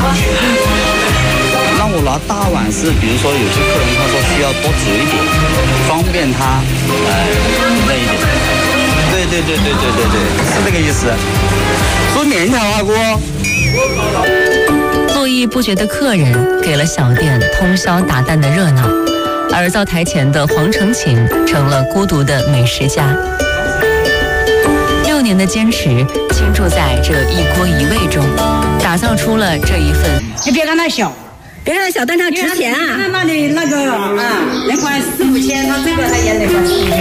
那我拿大碗是，比如说有些客人他说需要多煮一点，方便他那一点。对，是这个意思。做面条啊，哥。 络绎不绝的客人给了小店通宵达旦的热闹，而灶台前的黄成琴成了孤独的美食家。6年的坚持，倾注在这一锅一味中，打造出了这一份。 你别看它小， 别看它小，但它值钱啊！ 那的那个啊，那块4、5千，它这个它也得块10。